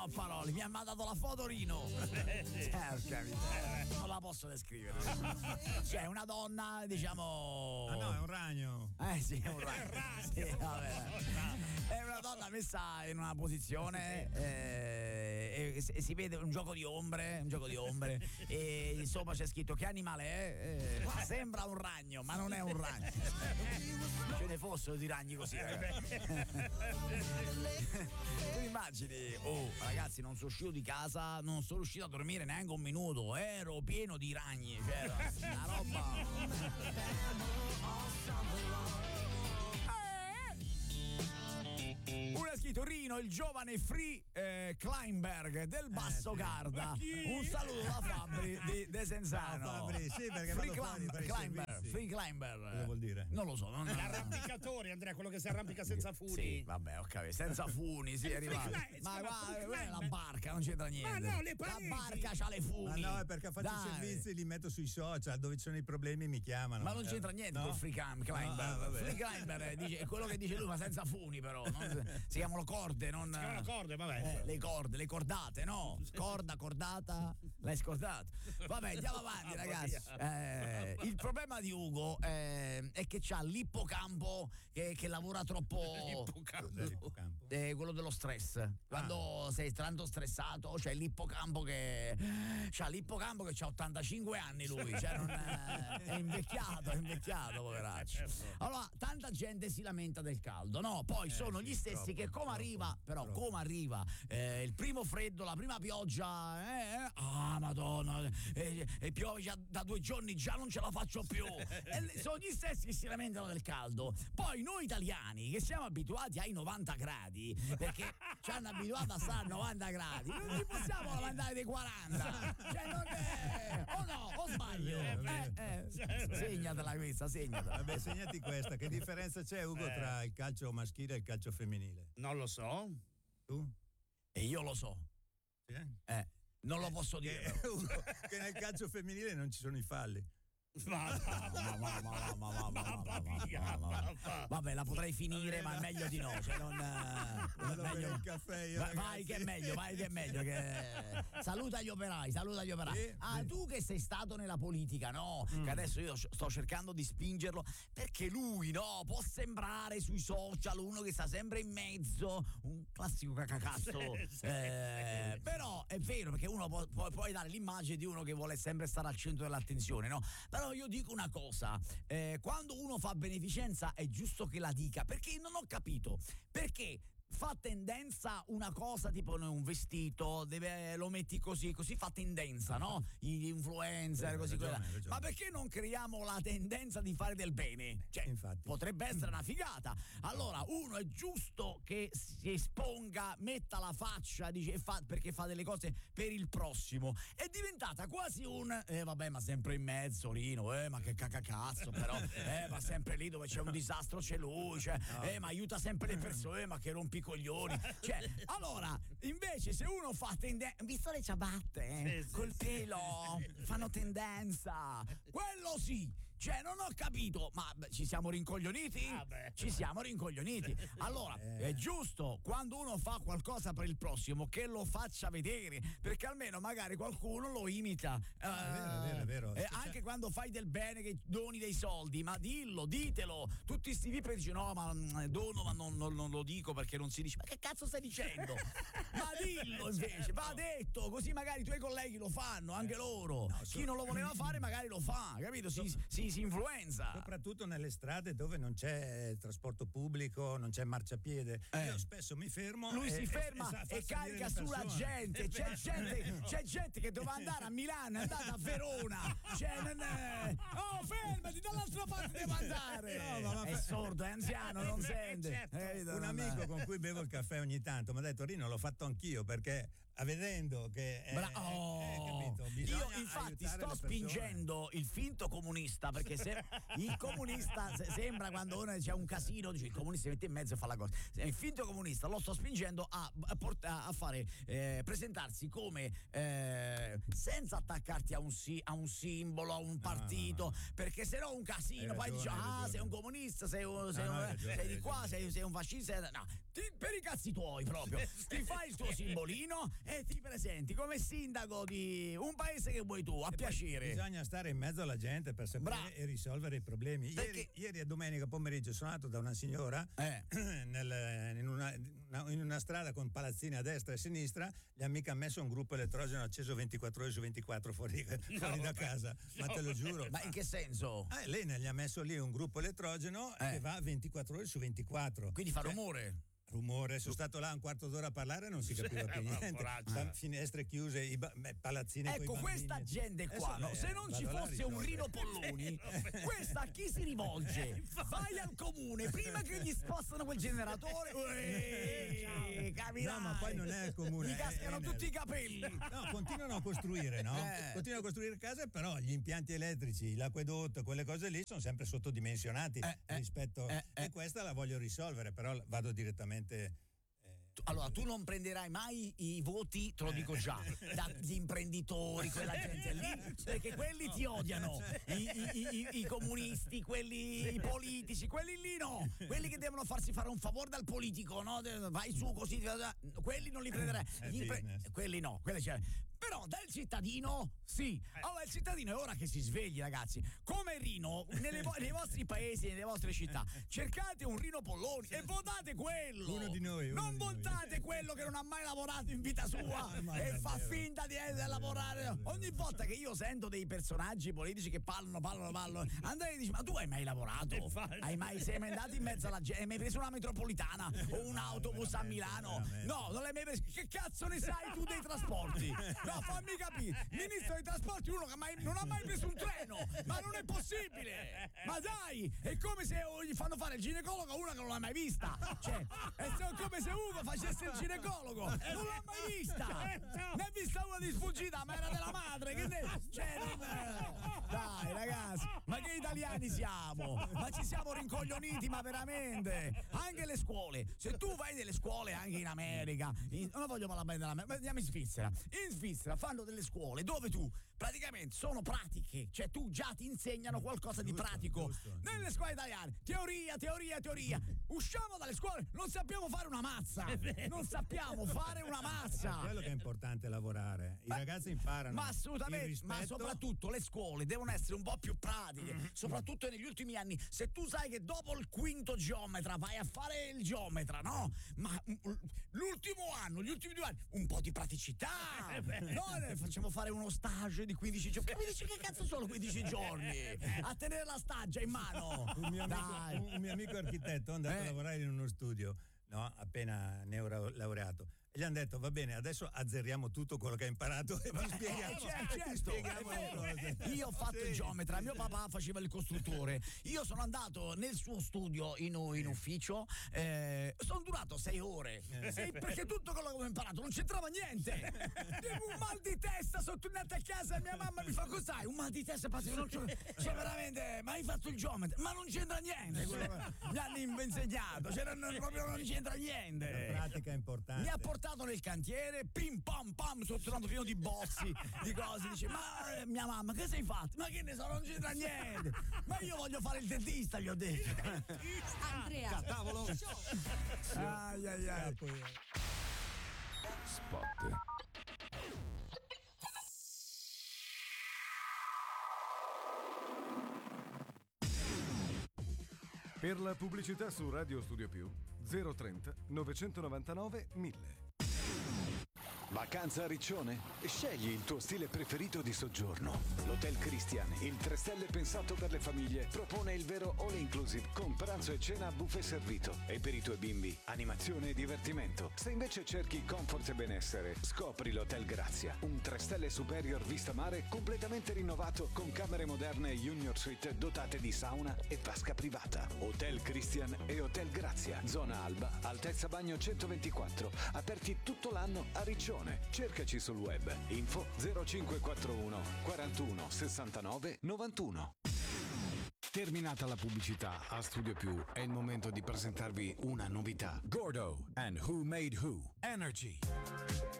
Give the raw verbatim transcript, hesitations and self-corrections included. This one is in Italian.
a parole, mi ha mandato la foto Rino. Cerca, non la posso descrivere. C'è una donna, diciamo. Ah no, è un ragno. Eh sì, è un ragno. Sì, vabbè. È una donna messa in una posizione eh, e, e si vede un gioco di ombre, un gioco di ombre e sopra c'è scritto che animale è? Eh, sembra un ragno, ma non è un ragno. Ce ne fossero di ragni così. Eh. Tu immagini, oh ragazzi, non sono uscito di casa, non sono riuscito a dormire neanche un minuto, ero pieno di ragni, cioè una roba. Uno ha scritto Rino, il giovane Free eh, Kleinberg del Basso eh, sì. Garda. Un saluto da Fabri di Desenzano. No, Fabri, sì, perché Free vado fuori per i servizi. Free Climber. Cosa vuol dire? Non lo so. Non... L'arrampicatore, Andrea, quello che si arrampica senza funi. Sì, vabbè, ho capito. Senza funi, sì, è arrivato. Ma guarda, la barca non c'entra niente. Ma no, le pareti. La barca c'ha le funi. Ma no, è perché faccio Dai. i servizi, li metto sui social, dove ci sono i problemi mi chiamano. Ma non c'entra niente no? col Free Climber. No, ah, Free Climber dice, è quello che dice lui, ma senza funi però. Non, si chiamano corde, non. Si chiamano corde, vabbè. Eh, le corde, le cordate, no? Corda, cordata, l'hai scordato. Vabbè, andiamo avanti, Ah, ragazzi. Eh, il problema di Ugo eh, è che c'ha l'ippocampo che, che lavora troppo. L'ippocampo. Cos'è l'ippocampo? Eh, quello dello stress. Quando ah. sei tanto stressato, c'è l'ippocampo che. C'ha l'ippocampo che c'ha ottantacinque anni lui. Cioè non è, è invecchiato, è invecchiato, poveraccio. Allora, tanta gente si lamenta del caldo, no? Poi Eh, sono sì, gli stessi troppo, che come troppo, arriva, però troppo. come arriva eh, il primo freddo, la prima pioggia, eh, eh, ah madonna, eh, eh, piove già da due giorni, già non ce la faccio più. E sono gli stessi che si lamentano del caldo. Poi noi italiani che siamo abituati ai novanta gradi, perché ci hanno abituato a stare a novanta gradi, non ci possiamo lamentare dei quaranta. Cioè non è. O no, o sbaglio. Eh, eh. Segnatela questa, segnatela. Vabbè, segnati questa. Che differenza c'è, Ugo, Eh. tra il calcio maschile e il calcio femminile? Non lo so. Tu? E io lo so. Sì? Eh, non lo posso dire. Che, Ugo, che nel calcio femminile non ci sono i falli. Ma vabbè, la potrei finire, ma è meglio di no. Cioè non, Vado per meglio, il caffè io, vai, vai ragazzi. che è meglio, vai che è meglio. Che... Saluta gli operai, saluta gli operai. Sì, ah, sì. tu che sei stato nella politica, no? Mm. Che adesso io sto cercando di spingerlo perché lui, no, può sembrare sui social uno che sta sempre in mezzo, un classico cacacazzo. Sì, sì. Eh, però è vero, perché uno può, può, può dare l'immagine di uno che vuole sempre stare al centro dell'attenzione, no? Però io dico una cosa, eh, quando uno fa beneficenza è giusto che la dica, perché non ho capito perché fa tendenza una cosa tipo un vestito, deve, lo metti così, così fa tendenza, no? Gli influencer, Sì, così ragione, quella. ragione. Ma perché non creiamo la tendenza di fare del bene? Cioè, infatti. potrebbe essere una figata. Allora, uno è giusto che si esponga, metta la faccia, dice, e fa, perché fa delle cose per il prossimo. È diventata quasi un eh vabbè, ma sempre in mezzo, Rino, eh, ma che cacacazzo, però, eh, ma sempre lì dove c'è un disastro c'è lui, cioè, eh, ma aiuta sempre le persone, eh, ma che rompi i coglioni. Cioè, allora, invece, se uno fa tendenza, visto le ciabatte, eh, Sì, sì, col sì. pelo, fanno tendenza, quello sì. Cioè, non ho capito, ma beh, ci siamo rincoglioniti? Ah, beh. Ci siamo rincoglioniti. Allora, è giusto quando uno fa qualcosa per il prossimo che lo faccia vedere, perché almeno magari qualcuno lo imita. Ah, è vero, è vero, è vero. E C'è- anche quando fai del bene, che doni dei soldi, ma dillo, ditelo. Tutti sti tipi dicono: no, ma mm, dono, ma non, non- non lo dico perché non si dice. Ma che cazzo stai dicendo? Ma dillo invece, va detto, così magari i tuoi colleghi lo fanno, anche loro. Chi non lo voleva fare magari lo fa, capito? Si, si, si influenza. Soprattutto nelle strade dove non c'è trasporto pubblico, non c'è marciapiede. Eh. Io spesso mi fermo. Lui e, si ferma e, e, sa- fa carica salire le sulla persone. gente. C'è gente, c'è gente che doveva andare a Milano, è andata a Verona. Cioè, non è... Oh, fermati, dall'altra parte devo andare. No, ma- ma- è sordo, è anziano, non sente. Certo. Eh, Un non- amico con cui bevo il caffè ogni tanto mi ha detto: Rino, l'ho fatto anch'io perché vedendo che è, Bra- è- oh. è, capito, bisogna Io infatti aiutare sto le persone. spingendo il finto comunista, perché se il comunista se- sembra quando uno c'è un casino, dice il comunista si mette in mezzo e fa la cosa. Il finto comunista lo sto spingendo a, a, port- a fare eh, presentarsi come eh, senza attaccarti a un, si- a un simbolo, a un partito, no, no. perché se no un casino. Hai Poi ragione, dici hai ah ragione. sei un comunista, sei, un, sei, No, no, un- hai ragione, sei hai di qua, ragione. sei, sei un fascista. No, ti- per i cazzi tuoi proprio. Ti fai il tuo simbolino e ti presenti come sindaco di un paese che vuoi tu, a piacere. Bisogna stare in mezzo alla gente per sapere Bra- e risolvere i problemi. Perché- Ieri, ieri a domenica pomeriggio sono andato da una signora Eh. nel- in, una, in una strada con palazzini a destra e a sinistra, gli ha mica messo un gruppo elettrogeno acceso ventiquattro ore su ventiquattro fuori, fuori da casa, ma te lo giuro. Ma in che senso? Eh, lei ne gli ha messo lì un gruppo elettrogeno Eh. che va ventiquattro ore su ventiquattro. Quindi fa Cioè, rumore. rumore, sono stato là un quarto d'ora a parlare e non si capiva più ma niente. poraccio. Da finestre chiuse, i ba- beh, palazzini coi Ecco, bambini. questa gente qua, Adesso, no? eh, Se non ci vado là a fosse un risolvere. Rino Polloni, questa a chi si rivolge? Vai al comune, prima che gli spostano quel generatore, uè, capirai. No, ma poi non è al comune, Gli è- cascano è tutti nel- i capelli. No, continuano a costruire, no? Eh. Continuano a costruire case, però gli impianti elettrici, l'acquedotto, quelle cose lì sono sempre sottodimensionati Eh, eh, rispetto. eh, eh. E questa la voglio risolvere, però vado direttamente. Allora, tu non prenderai mai i voti, te lo dico già, dagli imprenditori, quella gente lì, perché quelli ti odiano. I, i- i- i comunisti, quelli i politici, quelli lì no. Quelli che devono farsi fare un favore dal politico, no? Vai su così, quelli non li prenderai. È Gli impre- business. quelli no, quelli c'è. Però dal cittadino sì. Allora il cittadino è ora che si svegli, ragazzi. Come Rino, nelle vo- nei vostri paesi, nelle vostre città, cercate un Rino Polloni e votate quello. Uno di noi, uno Non di noi. votate quello che non ha mai lavorato in vita sua Ma e è fa vero. finta di essere lavorare. Ogni volta che io sento dei personaggi politici che parlano, parlano, parlano, andai e dici: ma tu hai mai lavorato? Infatti. Hai mai sei mai andato in mezzo alla gente? Hai mai preso una metropolitana o un autobus a veramente, Milano? veramente. No, non l'hai mai preso. Che cazzo ne sai tu dei trasporti? No, fammi capire. Ministro dei trasporti, uno che mai- non ha mai preso un treno, ma non è possibile. Ma dai, è come se gli fanno fare il ginecologo a una che non l'ha mai vista. Cioè, è come se Ugo facesse il ginecologo, non l'ha mai vista. Ne ha vista una di sfuggita, ma era della madre. Che ne... Cioè, non... Dai, ragazzi, ma che italiani siamo? Ma ci siamo rincoglioniti, ma veramente. Anche le scuole. Se tu vai nelle scuole anche in America, in... non voglio parlare bene dell'America, ma andiamo in Svizzera. In Svizzera fanno delle scuole dove tu praticamente sono pratiche, cioè tu già ti insegnano qualcosa di Giusto, pratico. giusto, Nelle scuole italiane, teoria, teoria, teoria. Usciamo dalle scuole, non sappiamo fare una mazza. Non sappiamo fare una È mazza. quello che è importante lavorare. I Ma- ragazzi imparano. Ma il assolutamente, ma rispetto. soprattutto le scuole devono essere un po' più pratiche, soprattutto negli ultimi anni. Se tu sai che dopo il quinto geometra vai a fare il geometra, no? Ma mm, l'ultimo anno, gli ultimi due anni, un po' di praticità. No, eh, facciamo fare uno stage di quindici giorni. Che mi dici che cazzo sono quindici giorni? A tenere la staggia in mano. Un mio, Dai. amico, un mio amico architetto è andato Eh. a lavorare in uno studio, no? Appena neolaureato. E gli hanno detto: va bene, adesso azzeriamo tutto quello che hai imparato e ti spieghiamo, Eh, certo, ti certo, spieghiamo è le vero. cose. Io ho fatto Sì. il geometra, mio papà faceva il costruttore. Io sono andato nel suo studio in, in ufficio, eh, sono durato sei ore. Sei- perché tutto quello che ho imparato non c'entrava niente. Un mal di testa, sono tornato a casa e mia mamma mi fa: cos'hai? Un mal di testa, pazzo, non c'è, cioè veramente, ma hai fatto il geometra? Ma non c'entra niente quello che mi hanno insegnato, cioè, non, proprio non c'entra La niente. pratica è importante. Mi ha portato nel cantiere, pim pam pam, sono tornato pieno di bozzi, di cose. Dice: ma eh, mia mamma, che sei fatto? Ma che ne so, non c'entra niente. Ma io voglio fare il dentista, gli ho detto. Andrea Cavolo. Ai ai ai. Spot. Per la pubblicità su Radio Studio Più zero trenta novecentonovantanove mille. Vacanza a Riccione? Scegli il tuo stile preferito di soggiorno. L'Hotel Christian, il tre stelle pensato per le famiglie, propone il vero all inclusive con pranzo e cena a buffet servito. E per i tuoi bimbi, animazione e divertimento. Se invece cerchi comfort e benessere, scopri l'Hotel Grazia, un tre stelle superior vista mare completamente rinnovato con camere moderne e junior suite dotate di sauna e vasca privata. Hotel Christian e Hotel Grazia, zona Alba, altezza bagno centoventiquattro, aperti tutto l'anno a Riccione. Riccone. Cercaci sul web. Info zero cinque quattro uno quarantuno sessantanove novantuno. Terminata la pubblicità, a Studio Più è il momento di presentarvi una novità. Gordo and Who Made Who Energy.